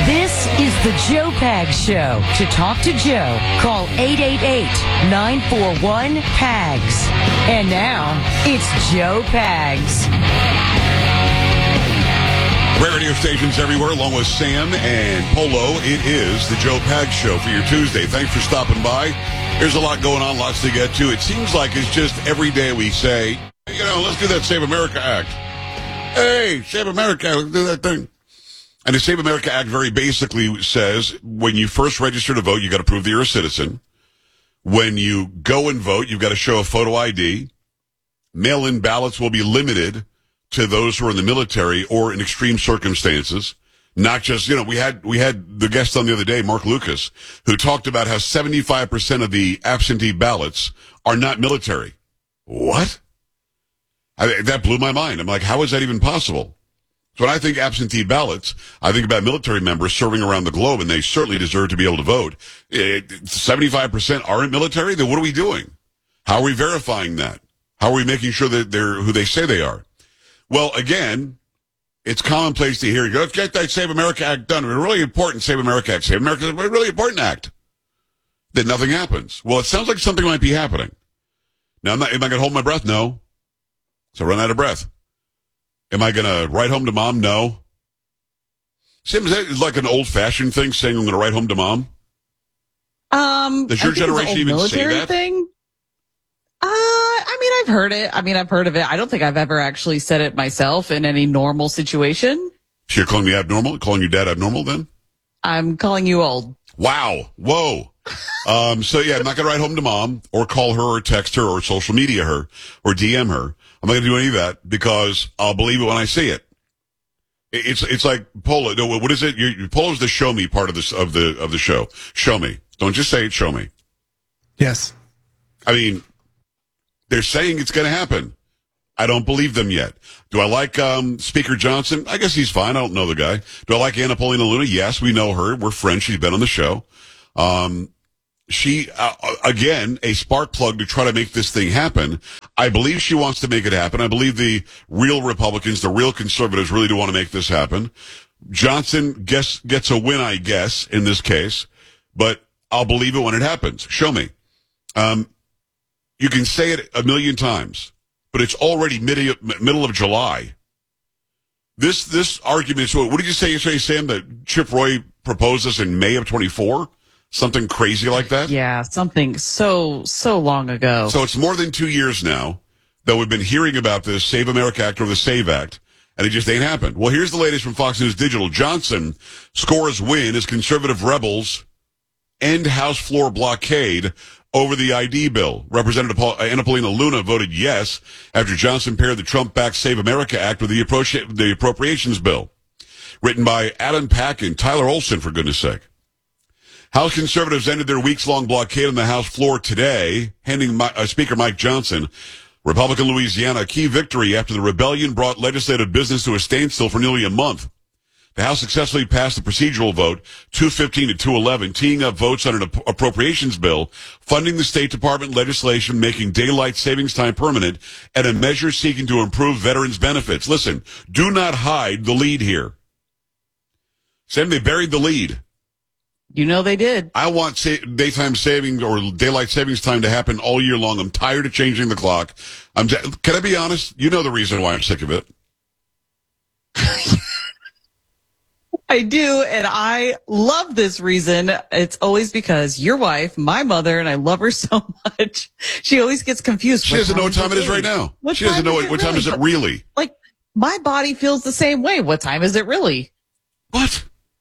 This is the Joe Pags Show. To talk to Joe, call 888-941-PAGS. And now, it's Joe Pags. Great radio stations everywhere, along with Sam and Polo. It is the Joe Pags Show for your Tuesday. Thanks for stopping by. There's a lot going on, lots to get to. It seems like it's just every day we say, let's do that Save America Act. Hey, Save America, let's do that thing. And the Save America Act very basically says when you first register to vote, you got to prove that you're a citizen. When you go and vote, you've got to show a photo ID. Mail-in ballots will be limited to those who are in the military or in extreme circumstances. Not just, we had the guest on the other day, Mark Lucas, who talked about how 75% of the absentee ballots are not military. What? That blew my mind. I'm like, how is that even possible? So when I think absentee ballots, I think about military members serving around the globe, and they certainly deserve to be able to vote. 75% aren't military? Then what are we doing? How are we verifying that? How are we making sure that they're who they say they are? Well, again, it's commonplace to hear, let's get that Save America Act done. It's a really important Save America Act. Save America is a really important act. Then nothing happens. Well, it sounds like something might be happening. Now, am I going to hold my breath? No. So I run out of breath. Am I going to write home to mom? No. Sam, is that like an old-fashioned thing, saying I'm going to write home to mom? Does your generation even say that? Thing? I've heard it. I've heard of it. I don't think I've ever actually said it myself in any normal situation. So you're calling me abnormal? Calling your dad abnormal then? I'm calling you old. Wow. Whoa. I'm not going to write home to mom or call her or text her or social media her or DM her. I'm not going to do any of that because I'll believe it when I see it. It's like Polo. No, what is it? Polo's the show me part of this of the show. Show me. Don't just say it. Show me. Yes. I mean, they're saying it's going to happen. I don't believe them yet. Do I like Speaker Johnson? I guess he's fine. I don't know the guy. Do I like Anna Paulina Luna? Yes, we know her. We're friends. She's been on the show. She, again, a spark plug to try to make this thing happen. I believe she wants to make it happen. I believe the real Republicans, the real conservatives really do want to make this happen. Johnson gets a win, I guess, in this case, but I'll believe it when it happens. Show me. You can say it a million times, but it's already middle of July. This argument, so what did you say yesterday, Sam, that Chip Roy proposed this in May of 24? Something crazy like that? Yeah, something so long ago. So it's more than 2 years now that we've been hearing about this Save America Act or the SAVE Act, and it just ain't happened. Well, here's the latest from Fox News Digital. Johnson scores win as conservative rebels end House floor blockade over the ID bill. Representative Anna Paulina Luna voted yes after Johnson paired the Trump-backed Save America Act with the appropriations bill. Written by Adam Pack and Tyler Olson, for goodness sake. House conservatives ended their weeks-long blockade on the House floor today, handing Speaker Mike Johnson, Republican Louisiana, a key victory after the rebellion brought legislative business to a standstill for nearly a month. The House successfully passed the procedural vote, 215 to 211, teeing up votes on an appropriations bill, funding the State Department legislation making daylight savings time permanent, and a measure seeking to improve veterans' benefits. Listen, do not hide the lead here. Sam, they buried the lead. You know they did. I want daytime savings or daylight savings time to happen all year long. I'm tired of changing the clock. Can I be honest? You know the reason why I'm sick of it. I do, and I love this reason. It's always because your wife, my mother, and I love her so much. She always gets confused. She doesn't know what time it is right now. She doesn't know what time is it really. Like, my body feels the same way. What time is it really? What?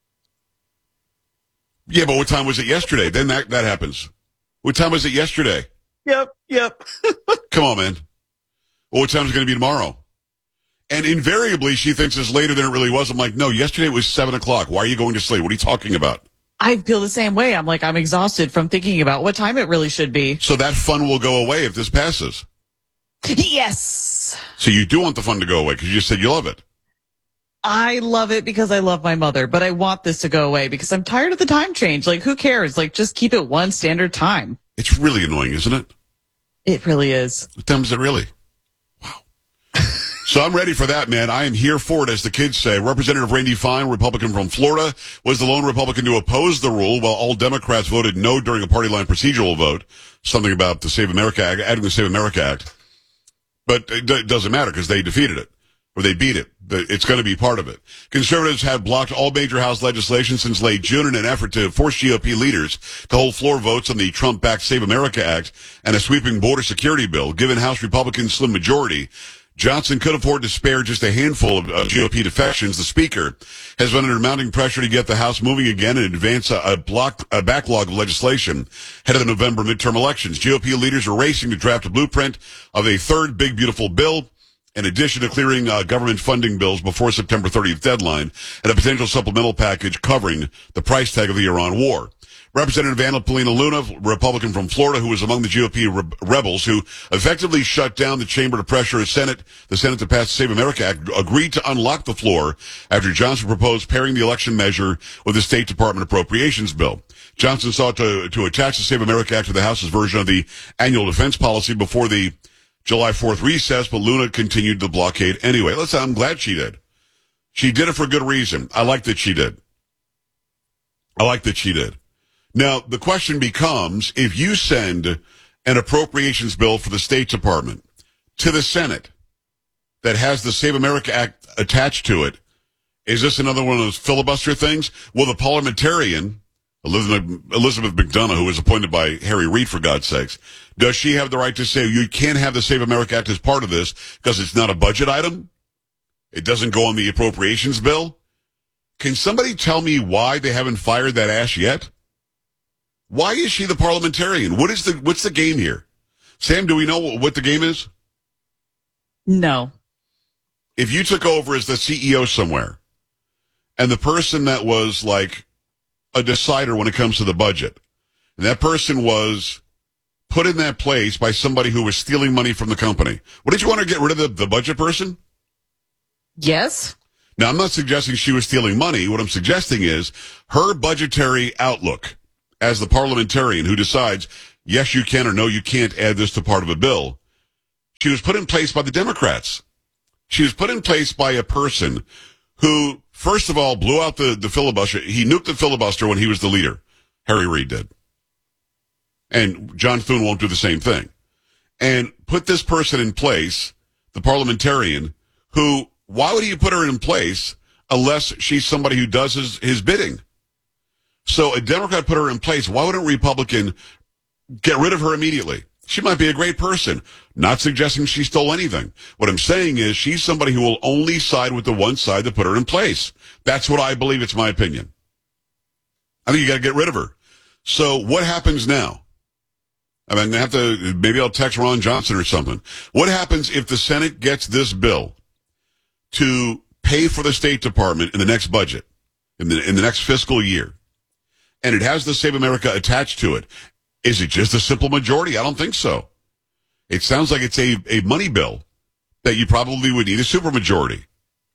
Yeah, but what time was it yesterday? Then that happens. What time was it yesterday? Yep. Come on, man. Well, what time is it going to be tomorrow? And invariably, she thinks it's later than it really was. I'm like, no, yesterday it was 7 o'clock. Why are you going to sleep? What are you talking about? I feel the same way. I'm exhausted from thinking about what time it really should be. So that fun will go away if this passes. Yes. So you do want the fun to go away because you just said you love it. I love it because I love my mother, but I want this to go away because I'm tired of the time change. Like, who cares? Like, just keep it one standard time. It's really annoying, isn't it? It really is. What time is it really? Wow. So I'm ready for that, man. I am here for it, as the kids say. Representative Randy Fine, Republican from Florida, was the lone Republican to oppose the rule, while all Democrats voted no during a party line procedural vote. Something about the Save America Act, adding the Save America Act. But it doesn't matter because they defeated it, or they beat it. It's going to be part of it. Conservatives have blocked all major House legislation since late June in an effort to force GOP leaders to hold floor votes on the Trump-backed Save America Act and a sweeping border security bill. Given House Republicans' slim majority, Johnson could afford to spare just a handful of GOP defections. The Speaker has been under mounting pressure to get the House moving again and advance a backlog of legislation ahead of the November midterm elections. GOP leaders are racing to draft a blueprint of a third big, beautiful bill, in addition to clearing government funding bills before September 30th deadline, and a potential supplemental package covering the price tag of the Iran war. Representative Anna Paulina Luna, Republican from Florida, who was among the GOP rebels who effectively shut down the chamber to pressure the Senate to pass the Save America Act, agreed to unlock the floor after Johnson proposed pairing the election measure with the State Department appropriations bill. Johnson sought to attach the Save America Act to the House's version of the annual defense policy before the July 4th recess, but Luna continued the blockade anyway. Listen, I'm glad she did. She did it for good reason. I like that she did. Now, the question becomes, if you send an appropriations bill for the State Department to the Senate that has the Save America Act attached to it, is this another one of those filibuster things? Will the parliamentarian, Elizabeth McDonough, who was appointed by Harry Reid, for God's sakes, does she have the right to say you can't have the Save America Act as part of this because it's not a budget item? It doesn't go on the appropriations bill? Can somebody tell me why they haven't fired that ass yet? Why is she the parliamentarian? What's the game here? Sam, do we know what the game is? No. If you took over as the CEO somewhere, and the person that was like a decider when it comes to the budget, and that person was put in that place by somebody who was stealing money from the company, what did you want to get rid of the budget person? Yes. Now, I'm not suggesting she was stealing money. What I'm suggesting is her budgetary outlook as the parliamentarian who decides, yes, you can or no, you can't add this to part of a bill. She was put in place by the Democrats. She was put in place by a person who, first of all, blew out the filibuster. He nuked the filibuster when he was the leader. Harry Reid did. And John Thune won't do the same thing. And put this person in place, the parliamentarian, who, why would he put her in place unless she's somebody who does his bidding? So a Democrat put her in place. Why wouldn't a Republican get rid of her immediately? She might be a great person. Not suggesting she stole anything. What I'm saying is she's somebody who will only side with the one side that put her in place. That's what I believe. It's my opinion. I think you got to get rid of her. So what happens now? I mean, maybe I'll text Ron Johnson or something. What happens if the Senate gets this bill to pay for the State Department in the next budget, in the next fiscal year, and it has the Save America attached to it? Is it just a simple majority? I don't think so. It sounds like it's a money bill that you probably would need a supermajority.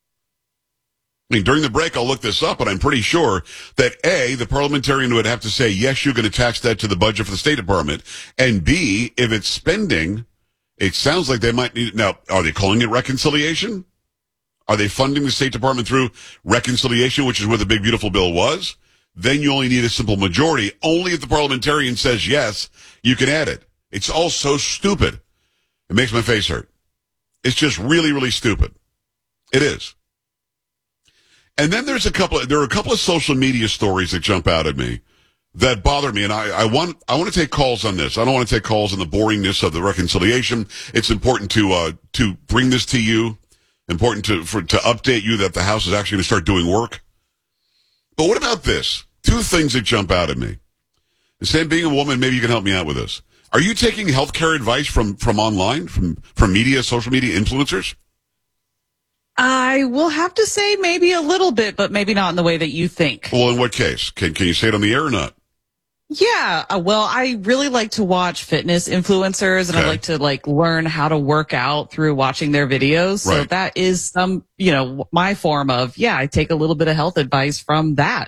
I mean, during the break, I'll look this up, but I'm pretty sure that A, the parliamentarian would have to say, yes, you can attach that to the budget for the State Department. And B, if it's spending, it sounds like they might need, now, are they calling it reconciliation? Are they funding the State Department through reconciliation, which is what the big, beautiful bill was? Then you only need a simple majority. Only if the parliamentarian says yes, you can add it. It's all so stupid. It makes my face hurt. It's just really, really stupid. It is. And then there are a couple of social media stories that jump out at me that bother me, and I want to take calls on this. I don't want to take calls on the boringness of the reconciliation. It's important to bring this to you. Important to update you that the House is actually going to start doing work. But what about this? Two things that jump out at me. Sam, being a woman, maybe you can help me out with this. Are you taking healthcare advice from online, from media, social media influencers? I will have to say maybe a little bit, but maybe not in the way that you think. Well, in what case? Can you say it on the air or not? Yeah, well, I really like to watch fitness influencers, and I like to learn how to work out through watching their videos. So that is my form of, I take a little bit of health advice from that.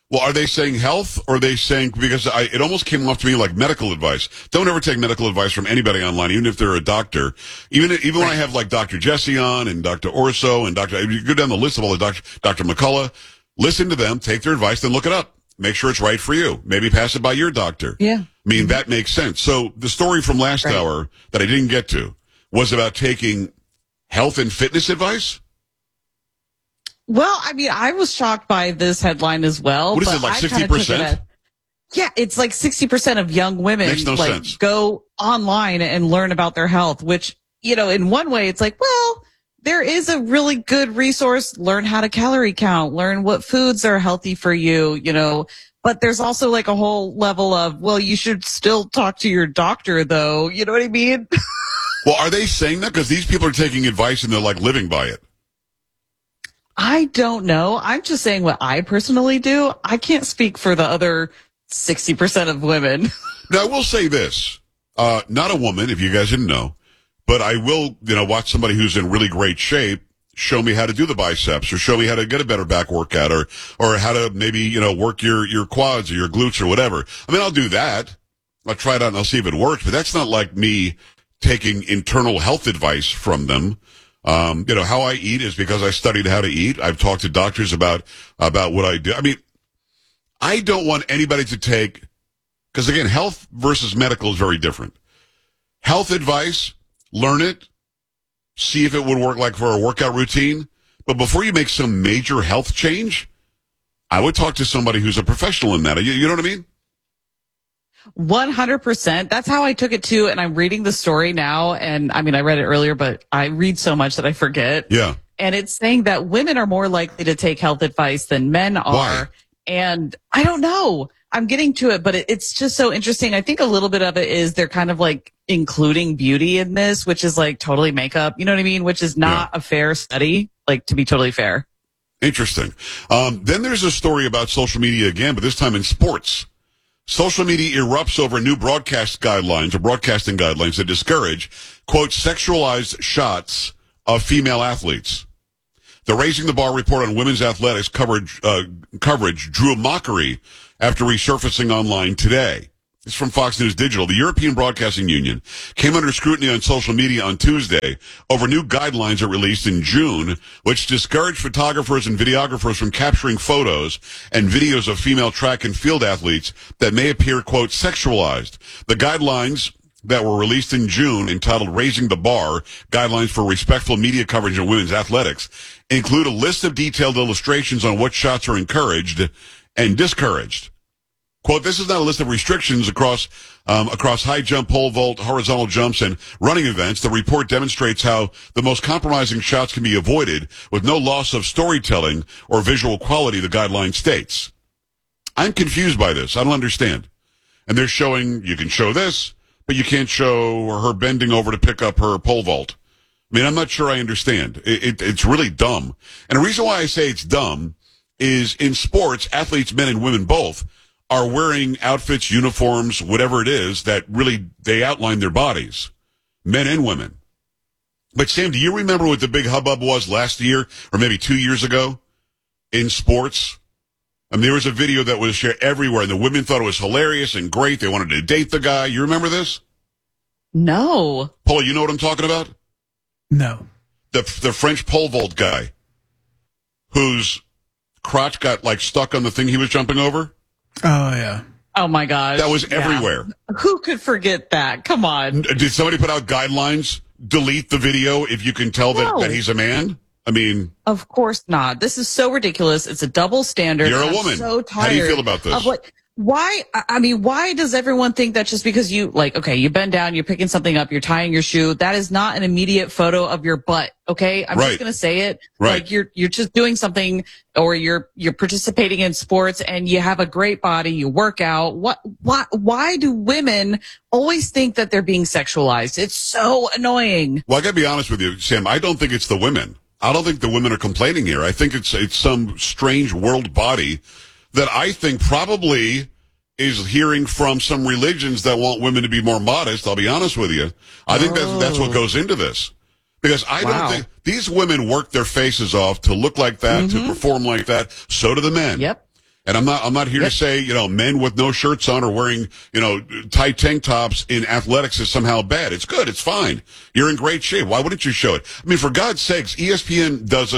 Well, are they saying health, or are they saying, because it almost came off to me like medical advice. Don't ever take medical advice from anybody online, even if they're a doctor. Even when I have like Dr. Jesse on and Dr. Orso and you go down the list of all the Dr. McCullough, listen to them, take their advice, then look it up. Make sure it's right for you. Maybe pass it by your doctor. Yeah. I mean, that makes sense. So the story from last hour that I didn't get to was about taking health and fitness advice. Well, I mean, I was shocked by this headline as well. What is it, like 60%? Yeah, it's like 60% of young women Makes no sense. Go online and learn about their health, which, in one way it's like, well, there is a really good resource. Learn how to calorie count, learn what foods are healthy for you, but there's also like a whole level of, well, you should still talk to your doctor though. You know what I mean? Well, are they saying that? Because these people are taking advice and they're like living by it. I don't know. I'm just saying what I personally do. I can't speak for the other 60% of women. Now, I will say this. Not a woman, if you guys didn't know, but I will, watch somebody who's in really great shape show me how to do the biceps, or show me how to get a better back workout, or how to maybe, work your quads or your glutes or whatever. I mean, I'll do that. I'll try it out and I'll see if it works, but that's not like me taking internal health advice from them. How I eat is because I studied how to eat. I've talked to doctors about what I do. I mean, I don't want anybody to take, because again, health versus medical is very different. Health advice, learn it, see if it would work like for a workout routine. But before you make some major health change, I would talk to somebody who's a professional in that. You know what I mean? 100%. That's how I took it too. And I'm reading the story now. And I mean, I read it earlier, but I read so much that I forget. Yeah. And it's saying that women are more likely to take health advice than men are. Why? And I don't know. I'm getting to it, but it's just so interesting. I think a little bit of it is they're kind of like including beauty in this, which is like totally makeup. You know what I mean? Which is not a fair study, like to be totally fair. Interesting. Then there's a story about social media again, but this time in sports. Social media erupts over new broadcasting guidelines that discourage, quote, sexualized shots of female athletes. The Raising the Bar report on women's athletics coverage drew a mockery after resurfacing online today. It's from Fox News Digital. The European Broadcasting Union came under scrutiny on social media on Tuesday over new guidelines it released in June, which discouraged photographers and videographers from capturing photos and videos of female track and field athletes that may appear, quote, sexualized. The guidelines that were released in June, entitled Raising the Bar, Guidelines for Respectful Media Coverage of Women's Athletics, include a list of detailed illustrations on what shots are encouraged and discouraged. Quote, this is not a list of restrictions across high jump, pole vault, horizontal jumps, and running events. The report demonstrates how the most compromising shots can be avoided with no loss of storytelling or visual quality, the guideline states. I'm confused by this. I don't understand. And they're showing, you can show this, but you can't show her bending over to pick up her pole vault. I mean, I'm not sure I understand. It's really dumb. And the reason why I say it's dumb is in sports, athletes, men and women both, are wearing outfits, uniforms, whatever it is, that really, they outline their bodies, men and women. But Sam, do you remember what the big hubbub was last year, or maybe 2 years ago, in sports? I mean, there was a video that was shared everywhere, and the women thought it was hilarious and great. They wanted to date the guy. You remember this? No. Paula, you know what I'm talking about? No. The French pole vault guy, whose crotch got, like, stuck on the thing he was jumping over? Oh, yeah. Oh, my gosh. That was everywhere. Who could forget that? Come on. Did somebody put out guidelines? Delete the video if you can tell that he's a man? I mean... Of course not. This is so ridiculous. It's a double standard. You're a woman. I'm so tired. How do you feel about this? Why does everyone think that just because you, you bend down, you're picking something up, you're tying your shoe, that is not an immediate photo of your butt, okay? I'm just going to say it. Right. Like, you're just doing something, or you're participating in sports and you have a great body, you work out. Why do women always think that they're being sexualized? It's so annoying. Well, I gotta be honest with you, Sam, I don't think it's the women. I don't think the women are complaining here. I think it's some strange world body that I think probably is hearing from some religions that want women to be more modest. I'll be honest with you. I think that's what goes into this. Because I don't think these women work their faces off to look like that, to perform like that. So do the men. Yep. And I'm not here to say, men with no shirts on or wearing, tight tank tops in athletics is somehow bad. It's good. It's fine. You're in great shape. Why wouldn't you show it? I mean, for God's sakes, ESPN does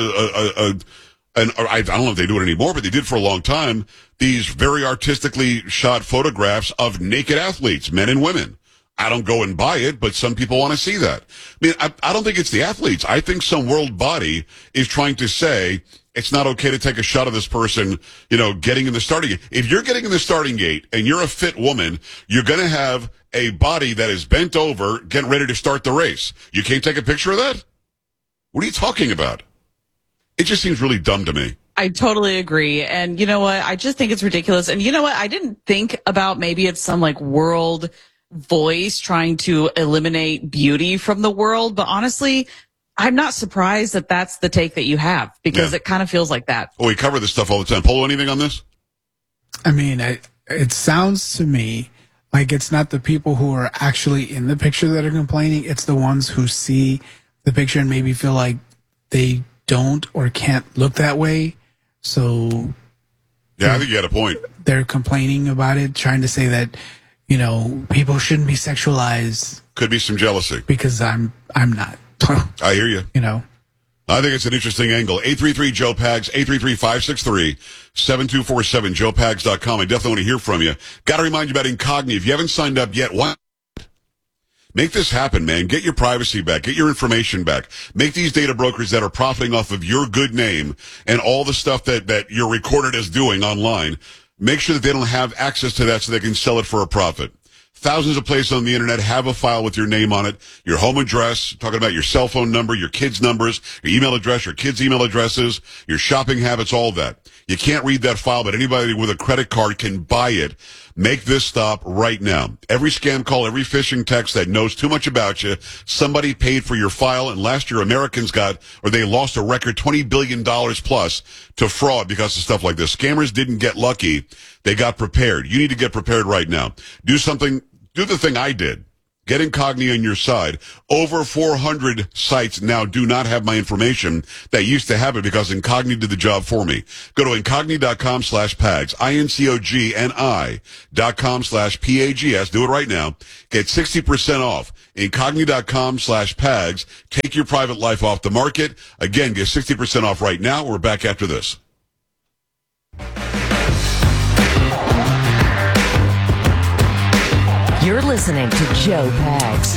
I don't know if they do it anymore, but they did for a long time, these very artistically shot photographs of naked athletes, men and women. I don't go and buy it, but some people want to see that. I mean, I don't think it's the athletes. I think some world body is trying to say it's not okay to take a shot of this person, getting in the starting gate. If you're getting in the starting gate and you're a fit woman, you're going to have a body that is bent over, getting ready to start the race. You can't take a picture of that? What are you talking about? It just seems really dumb to me. I totally agree. And you know what? I just think it's ridiculous. And you know what? I didn't think about maybe it's some world voice trying to eliminate beauty from the world. But honestly, I'm not surprised that that's the take that you have, because it kind of feels like that. Oh, we cover this stuff all the time. Polo, anything on this? I mean, it sounds to me like it's not the people who are actually in the picture that are complaining. It's the ones who see the picture and maybe feel like they don't or can't look that way. So yeah, I think you had a point. They're complaining about it, trying to say that, people shouldn't be sexualized. Could be some jealousy. Because I'm not. I hear you. I think it's an interesting angle. 833-JOE-PAGS, 833-563-7247, joepags.com. I definitely want to hear from you. Got to remind you about Incogni. If you haven't signed up yet, why? Make this happen, man. Get your privacy back. Get your information back. Make these data brokers that are profiting off of your good name and all the stuff that you're recorded as doing online, make sure that they don't have access to that so they can sell it for a profit. Thousands of places on the internet have a file with your name on it, your home address, talking about your cell phone number, your kids' numbers, your email address, your kids' email addresses, your shopping habits, all that. You can't read that file, but anybody with a credit card can buy it. Make this stop right now. Every scam call, every phishing text that knows too much about you, somebody paid for your file, and last year Americans they lost a record $20 billion plus to fraud because of stuff like this. Scammers didn't get lucky. They got prepared. You need to get prepared right now. Do the thing I did. Get Incogni on your side. Over 400 sites now do not have my information that used to have it because Incogni did the job for me. Go to Incogni.com/PAGS, INCOGNI.com/PAGS. Do it right now. Get 60% off. Incogni.com/PAGS. Take your private life off the market. Again, get 60% off right now. We're back after this. You're listening to Joe Pags.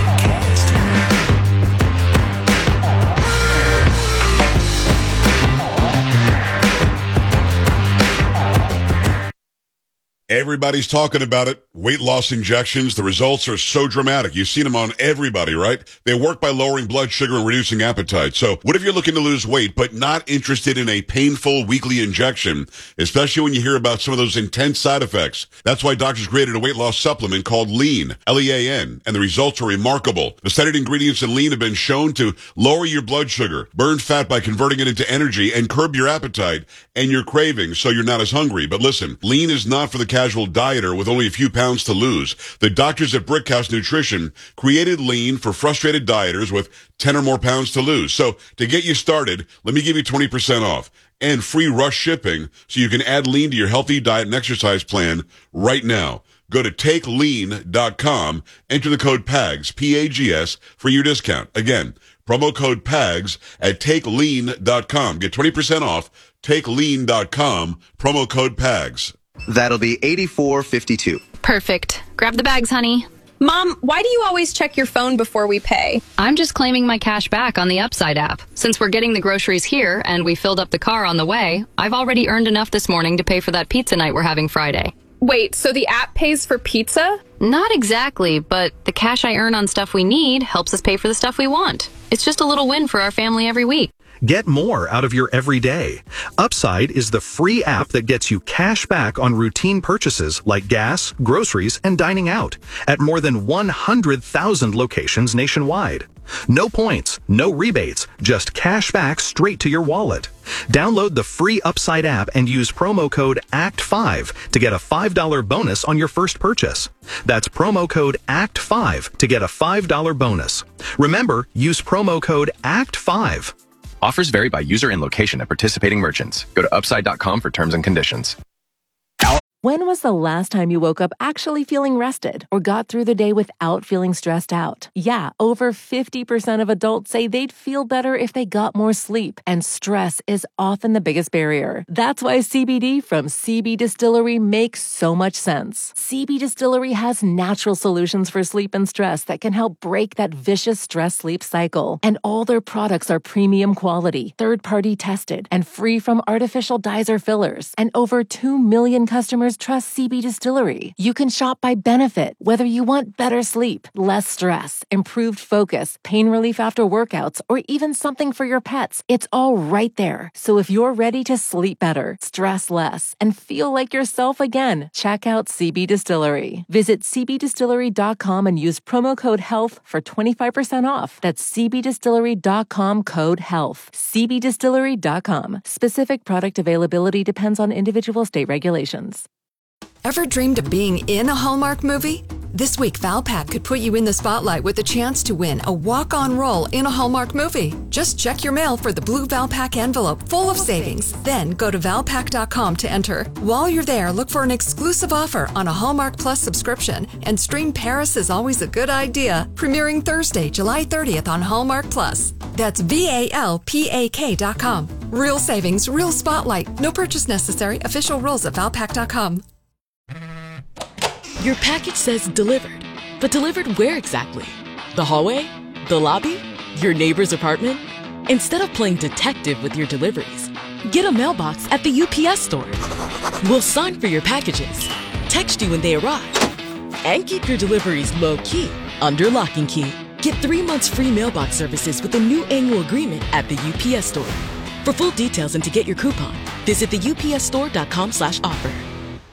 Everybody's talking about it. Weight loss injections. The results are so dramatic. You've seen them on everybody, right? They work by lowering blood sugar and reducing appetite. So what if you're looking to lose weight, but not interested in a painful weekly injection, especially when you hear about some of those intense side effects? That's why doctors created a weight loss supplement called Lean, L-E-A-N, and the results are remarkable. The studied ingredients in Lean have been shown to lower your blood sugar, burn fat by converting it into energy, and curb your appetite and your cravings so you're not as hungry. But listen, Lean is not for the casual dieter with only a few pounds to lose. The doctors at Brickhouse Nutrition created Lean for frustrated dieters with 10 or more pounds to lose. So to get you started, let me give you 20% off and free rush shipping so you can add Lean to your healthy diet and exercise plan right now. Go to takelean.com, enter the code PAGS, P-A-G-S, for your discount. Again, promo code PAGS at takelean.com. Get 20% off, takelean.com, promo code PAGS. That'll be $84.52. Perfect. Grab the bags, honey. Mom, why do you always check your phone before we pay? I'm just claiming my cash back on the Upside app. Since we're getting the groceries here and we filled up the car on the way, I've already earned enough this morning to pay for that pizza night we're having Friday. Wait, so the app pays for pizza? Not exactly, but the cash I earn on stuff we need helps us pay for the stuff we want. It's just a little win for our family every week. Get more out of your everyday. Upside is the free app that gets you cash back on routine purchases like gas, groceries, and dining out at more than 100,000 locations nationwide. No points, no rebates, just cash back straight to your wallet. Download the free Upside app and use promo code ACT5 to get a $5 bonus on your first purchase. That's promo code ACT5 to get a $5 bonus. Remember, use promo code ACT5. Offers vary by user and location at participating merchants. Go to upside.com for terms and conditions. When was the last time you woke up actually feeling rested or got through the day without feeling stressed out? Yeah, over 50% of adults say they'd feel better if they got more sleep, and stress is often the biggest barrier. That's why CBD from CB Distillery makes so much sense. CB Distillery has natural solutions for sleep and stress that can help break that vicious stress-sleep cycle. And all their products are premium quality, third-party tested, and free from artificial dyes or fillers. And over 2 million customers trust CB Distillery. You can shop by benefit, whether you want better sleep, less stress, improved focus, pain relief after workouts, or even something for your pets. It's all right there. So if you're ready to sleep better, stress less, and feel like yourself again, check out CB Distillery. Visit cbdistillery.com and use promo code HEALTH for 25% off. That's cbdistillery.com code HEALTH. cbdistillery.com. Specific product availability depends on individual state regulations. Ever dreamed of being in a Hallmark movie? This week, Valpak could put you in the spotlight with the chance to win a walk-on role in a Hallmark movie. Just check your mail for the blue Valpak envelope full of savings. Then go to valpak.com to enter. While you're there, look for an exclusive offer on a Hallmark Plus subscription and stream Paris is Always a Good Idea, premiering Thursday, July 30th on Hallmark Plus. That's VALPAK.com. Real savings, real spotlight. No purchase necessary. Official rules at valpak.com. Your package says delivered, but delivered where exactly? The hallway? The lobby? Your neighbor's apartment? Instead of playing detective with your deliveries, get a mailbox at the UPS store. We'll sign for your packages, text you when they arrive, and keep your deliveries low-key under lock and key. Get 3 months free mailbox services with a new annual agreement at the UPS store. For full details and to get your coupon, visit theupsstore.com/offer.